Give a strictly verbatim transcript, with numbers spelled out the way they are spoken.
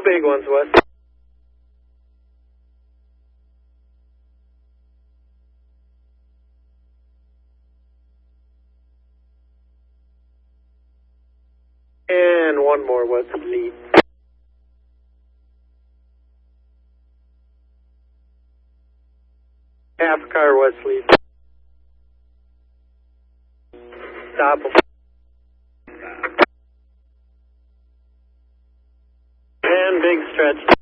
big ones west. And one more west lead. Half car west lead. Stop them. And big stretch.